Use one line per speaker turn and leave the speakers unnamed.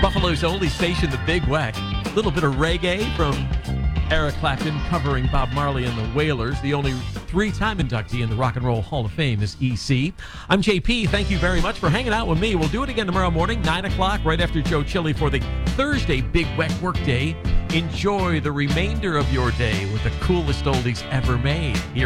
Buffalo's only station, the Big Weck. A little bit of reggae from Eric Clapton covering Bob Marley and the Wailers. The only three-time inductee in the Rock and Roll Hall of Fame is EC. I'm JP. Thank you very much for hanging out with me. We'll do it again tomorrow morning, 9 o'clock, right after Joe Chili for the Thursday Big Weck Workday. Enjoy the remainder of your day with the coolest oldies ever made. Here